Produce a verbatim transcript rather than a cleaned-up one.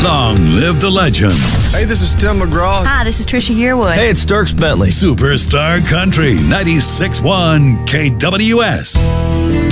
Long live the legends. Hey, this is Tim McGraw. Hi, this is Trisha Yearwood. Hey, it's Dierks Bentley. Superstar Country ninety-six point one K W S.